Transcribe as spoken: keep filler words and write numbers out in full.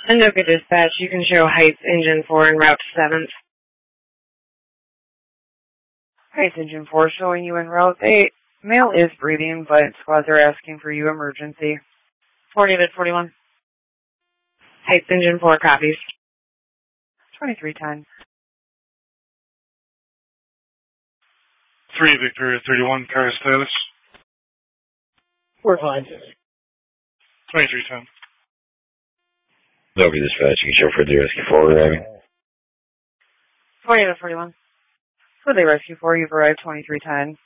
Anoka Dispatch, you can show Heights Engine four en route to seventh. Heights Engine four showing you en route eight. Male is breathing, but squads are asking for you emergency. forty to forty-one. Heights Engine four copies. twenty-three ten. three Victoria thirty-one, car status. We're fine. twenty-three ten. Anoka Dispatch, you can show for the Rescue four arriving. forty to forty-one. For the Rescue four, you've arrived twenty-three ten.